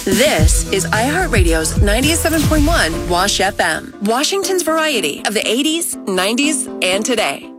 This is iHeartRadio's 97.1 Wash FM, Washington's variety of the 80s, 90s, and today.